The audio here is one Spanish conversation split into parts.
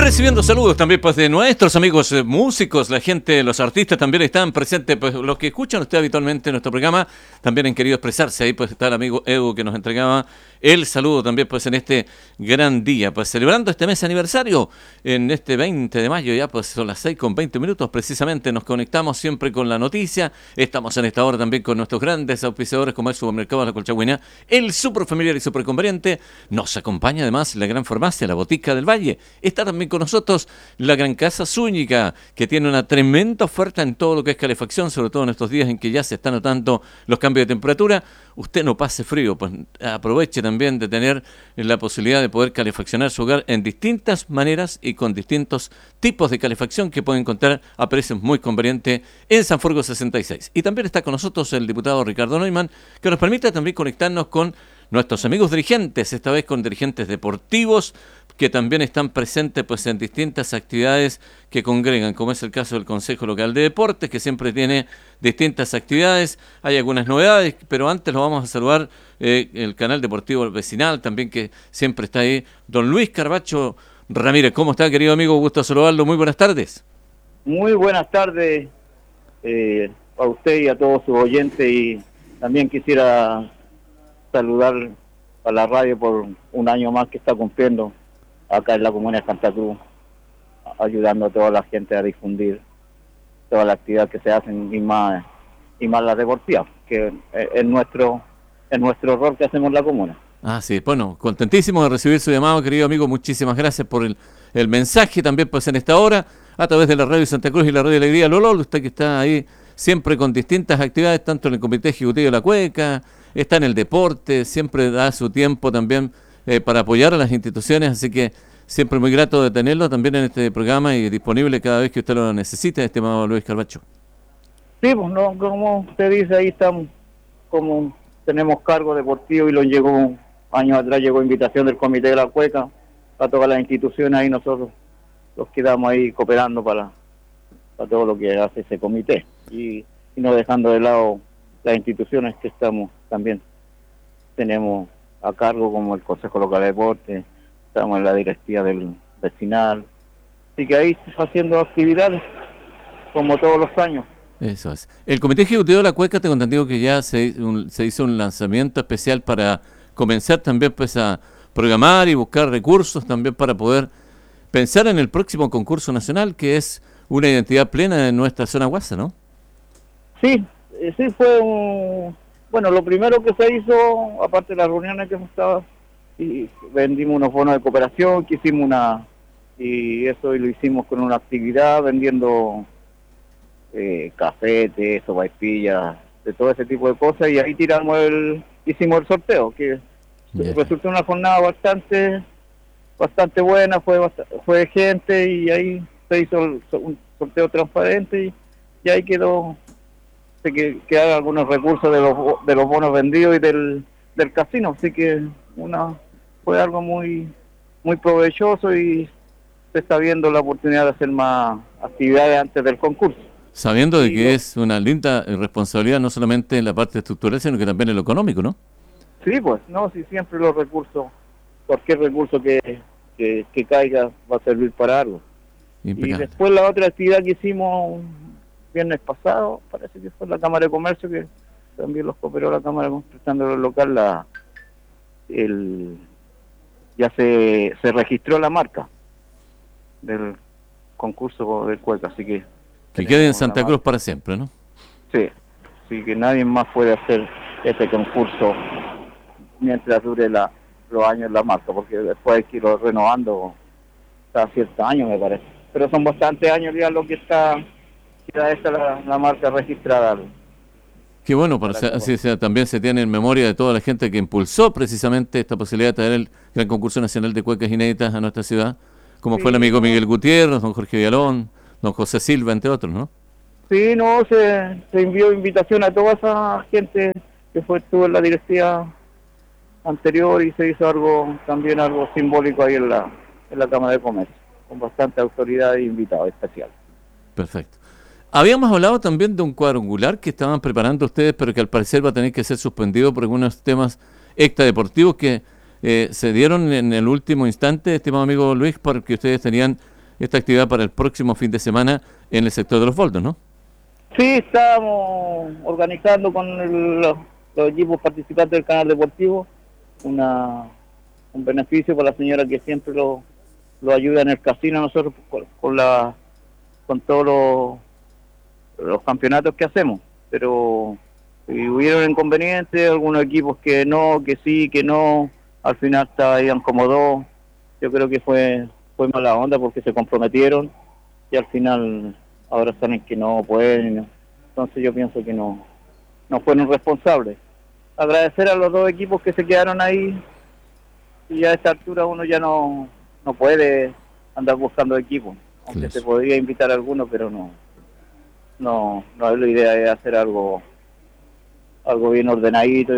Recibiendo saludos también pues de nuestros amigos músicos, la gente, los artistas también están presentes, pues los que escuchan usted habitualmente en nuestro programa también han querido expresarse. Ahí pues está el amigo Evo que nos entregaba el saludo también pues en este gran día, pues celebrando este mes aniversario en este 20 de mayo, ya pues son las 6:20 precisamente, nos conectamos siempre con la noticia, estamos en esta hora también con nuestros grandes auspiciadores como el Supermercado La Colchagüina, el Superfamiliar y Superconveniente, nos acompaña además la Gran Farmacia, la Botica del Valle, está también con nosotros la Gran Casa Zúñiga, que tiene una tremenda oferta en todo lo que es calefacción, sobre todo en estos días en que ya se están notando los cambios de temperatura. Usted no pase frío, pues aproveche también de tener la posibilidad de poder calefaccionar su hogar en distintas maneras y con distintos tipos de calefacción que puede encontrar a precios muy convenientes en San Forgo 66. Y también está con nosotros el diputado Ricardo Neumann, que nos permite también conectarnos con nuestros amigos dirigentes, esta vez con dirigentes deportivos, que también están presentes pues en distintas actividades que congregan, como es el caso del Consejo Local de Deportes, que siempre tiene distintas actividades. Hay algunas novedades, pero antes lo vamos a saludar el canal deportivo vecinal, también que siempre está ahí, don Luis Carbacho Ramírez. ¿Cómo está, querido amigo? Gusto saludarlo. Muy buenas tardes. Muy buenas tardes a usted y a todos sus oyentes, y también quisiera saludar a la radio por un año más que está cumpliendo acá en la comuna de Santa Cruz, ayudando a toda la gente a difundir toda la actividad que se hacen y más la deportiva, que es nuestro rol que hacemos en la comuna. Ah, sí, bueno, contentísimo de recibir su llamado, querido amigo. Muchísimas gracias por el mensaje también pues en esta hora, a través de la radio Santa Cruz y la radio Alegría Lolol, usted que está ahí siempre con distintas actividades, tanto en el Comité Ejecutivo de la Cueca, está en el deporte, siempre da su tiempo también para apoyar a las instituciones, así que siempre muy grato de tenerlo también en este programa y disponible cada vez que usted lo necesite, estimado Luis Carbacho. Sí, pues no, como usted dice, ahí estamos, como tenemos cargo deportivo, y años atrás llegó invitación del Comité de la Cueca a todas las instituciones, ahí nosotros los quedamos ahí cooperando para todo lo que hace ese comité, y no dejando de lado las instituciones que también tenemos a cargo, como el Consejo Local de Deportes, estamos en la directiva del vecinal, así que ahí haciendo actividades como todos los años. Eso es. El Comité Ejecutivo de la Cueca, tengo entendido que ya se hizo un lanzamiento especial para comenzar también pues a programar y buscar recursos también para poder pensar en el próximo concurso nacional, que es una identidad plena de nuestra zona Guasa, ¿no? Sí, fue bueno, lo primero que se hizo, aparte de las reuniones que hemos estado, y vendimos unos bonos de cooperación, que hicimos y eso lo hicimos con una actividad vendiendo café, té, sopaipillas, de todo ese tipo de cosas, y ahí hicimos el sorteo, que resultó una jornada bastante buena, fue gente, y ahí se hizo un sorteo transparente, y ahí quedó que haga algunos recursos de los bonos vendidos y del casino, así que fue algo muy provechoso, y se está viendo la oportunidad de hacer más actividades antes del concurso. Sabiendo de que es una linda responsabilidad no solamente en la parte estructural, sino que también en lo económico, ¿no? Sí, pues, no, si siempre los recursos, cualquier recurso que caiga va a servir para algo. Impecable. Y después la otra actividad que hicimos viernes pasado, parece que fue la Cámara de Comercio, que también los cooperó la Cámara, prestando el local, ya se registró la marca del concurso del Cueca, así que quede en Santa Cruz para siempre, ¿no? Sí, así que nadie más puede hacer este concurso mientras dure los años la marca, porque después hay que irlo renovando cada ciertos años, me parece. Pero son bastantes años ya lo que está la marca registrada. Qué bueno, así también se tiene en memoria de toda la gente que impulsó precisamente esta posibilidad de traer el Gran Concurso Nacional de Cuecas Inéditas a nuestra ciudad, como fue el amigo Miguel Gutiérrez, don Jorge Villalón, don José Silva, entre otros, ¿no? Sí, no, se envió invitación a toda esa gente que estuvo en la directiva anterior, y se hizo algo simbólico ahí en la Cámara de Comercio, con bastante autoridad e invitados especiales. Perfecto. Habíamos hablado también de un cuadrangular que estaban preparando ustedes, pero que al parecer va a tener que ser suspendido por algunos temas extradeportivos que se dieron en el último instante, estimado amigo Luis, porque ustedes tenían esta actividad para el próximo fin de semana en el sector de los boldos, ¿no? Sí, estábamos organizando con los equipos participantes del canal deportivo un beneficio para la señora que siempre lo ayuda en el casino, nosotros con todos los campeonatos que hacemos, pero hubieron inconvenientes, algunos equipos que no, que sí, que no, al final iban como dos. Yo creo que fue mala onda porque se comprometieron y al final ahora saben que no pueden, entonces yo pienso que no fueron responsables. Agradecer a los dos equipos que se quedaron ahí, y a esta altura uno ya no puede andar buscando equipos, aunque Claro. se podría invitar a algunos, pero no es la idea de hacer algo bien ordenadito.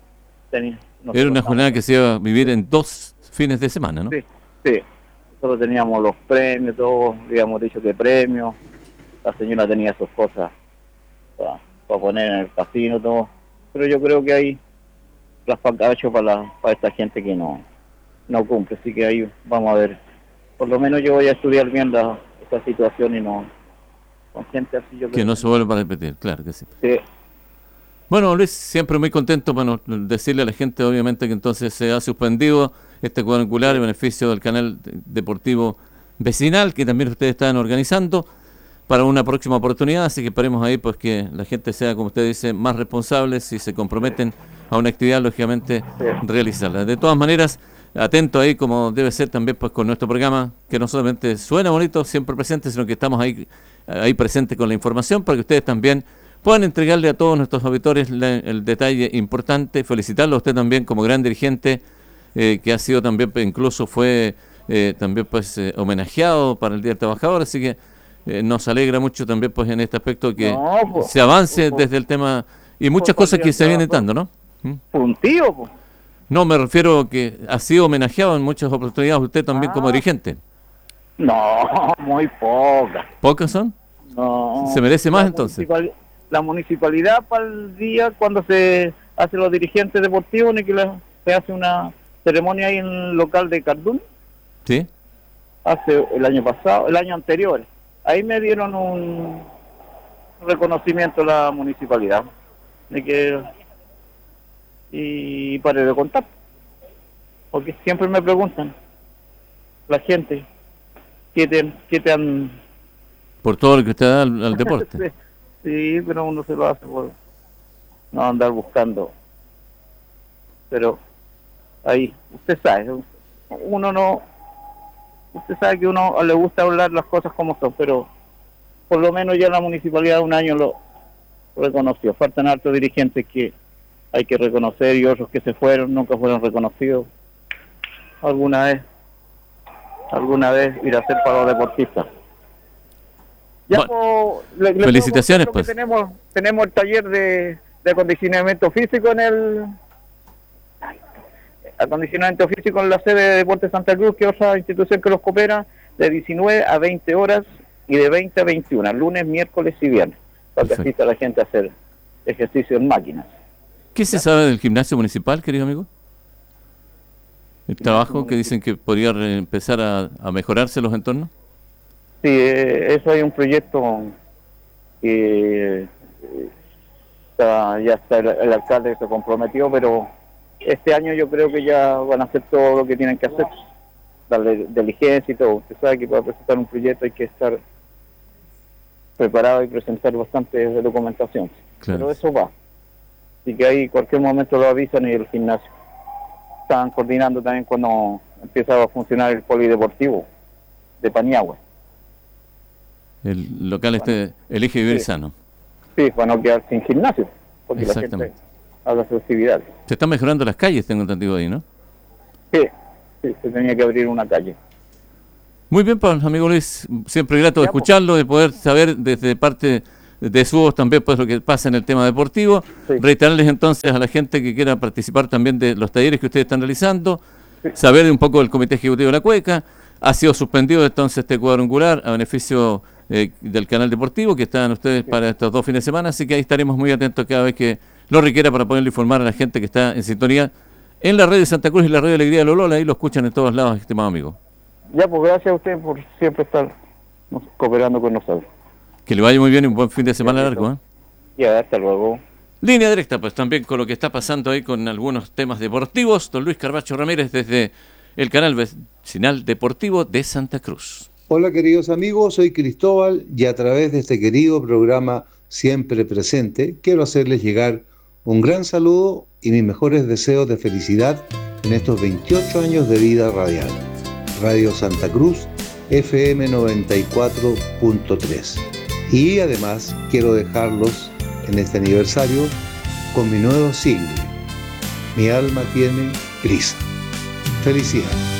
Era una jornada que se iba a vivir en 2 fines de semana, ¿no? Sí, sí. Nosotros teníamos los premios, todos habíamos dicho que premios. La señora tenía sus cosas para poner en el casino, todo. Pero yo creo que hay las hecho para esta gente que no cumple. Así que ahí vamos a ver. Por lo menos yo voy a estudiar bien esta situación y no con gente así. Yo creo Que no se vuelva a repetir, claro que sí. Sí. Bueno, Luis, siempre muy contento para decirle a la gente, obviamente, que entonces se ha suspendido este cuadrangular en beneficio del canal deportivo vecinal, que también ustedes están organizando para una próxima oportunidad, así que esperemos ahí pues que la gente sea, como usted dice, más responsable, si se comprometen a una actividad, lógicamente, realizarla. De todas maneras, atento ahí, como debe ser también pues con nuestro programa, que no solamente suena bonito, siempre presente, sino que estamos ahí presentes con la información para que ustedes también puedan entregarle a todos nuestros auditores el detalle importante, felicitarlo a usted también como gran dirigente, que ha sido también, incluso fue también pues homenajeado para el Día del Trabajador, así que nos alegra mucho también pues en este aspecto que se avance desde el tema y muchas cosas que se vienen dando, ¿no? Un tío, pues. No, me refiero que ha sido homenajeado en muchas oportunidades usted también como dirigente. No, muy pocas. ¿Pocas son? No. ¿Se merece más entonces? La municipalidad para el día cuando se hace los dirigentes deportivos, ni que se hace una ceremonia ahí en el local de Cardún. Sí. Hace el año anterior. Ahí me dieron un reconocimiento a la municipalidad. Y paré de contar. Porque siempre me preguntan, la gente, ¿qué te han... Por todo lo que usted da al deporte. Sí, pero uno se lo hace por no andar buscando. Pero ahí, usted sabe, usted sabe que uno le gusta hablar las cosas como son, pero por lo menos ya la municipalidad de un año lo reconoció. Faltan hartos dirigentes que hay que reconocer y otros que se fueron, nunca fueron reconocidos. Alguna vez ir a hacer para los deportistas. Ya, bueno, felicitaciones pues. Tenemos el taller de acondicionamiento físico acondicionamiento físico en la sede de Deportes Santa Cruz, que es otra institución que los coopera, de 19 a 20 horas y de 20 a 21, lunes, miércoles y viernes, para que asista la gente a hacer ejercicio en máquinas. ¿Qué se sabe del gimnasio municipal, querido amigo? El trabajo que dicen que podría empezar a mejorarse los entornos. Sí, eso hay un proyecto que ya está el alcalde se comprometió, pero este año yo creo que ya van a hacer todo lo que tienen que hacer, darle diligencia y todo. Usted sabe que para presentar un proyecto hay que estar preparado y presentar bastante documentación. Claro. Pero eso va. Así que ahí cualquier momento lo avisan y el gimnasio. Estaban coordinando también cuando empieza a funcionar el polideportivo de Paniagua. El local elige vivir sano. Sí, para no quedar sin gimnasio, porque la gente haga sus actividades. Se están mejorando las calles, tengo entendido ahí, ¿no? Sí, se tenía que abrir una calle. Muy bien, pues, amigo Luis, siempre grato de escucharlo, de poder saber desde parte de su voz también pues lo que pasa en el tema deportivo. Sí. Reiterarles entonces a la gente que quiera participar también de los talleres que ustedes están realizando, saber un poco del Comité Ejecutivo de la Cueca. Ha sido suspendido entonces este cuadrangular a beneficio del canal deportivo que están ustedes para estos 2 fines de semana, así que ahí estaremos muy atentos cada vez que lo requiera para poderle informar a la gente que está en sintonía en la red de Santa Cruz y la red de Alegría de Lolola. Ahí lo escuchan en todos lados, estimado amigo. Ya, pues gracias a usted por siempre estar cooperando con nosotros. Que le vaya muy bien y un buen fin de semana largo, ¿eh? Ya, hasta luego. Línea directa, pues también con lo que está pasando ahí con algunos temas deportivos. Don Luis Carbacho Ramírez desde el canal vecinal deportivo de Santa Cruz. Hola queridos amigos, soy Cristóbal y a través de este querido programa Siempre Presente quiero hacerles llegar un gran saludo y mis mejores deseos de felicidad en estos 28 años de vida radial. Radio Santa Cruz, FM 94.3. Y además quiero dejarlos en este aniversario con mi nuevo single, Mi alma tiene prisa. Felicidades.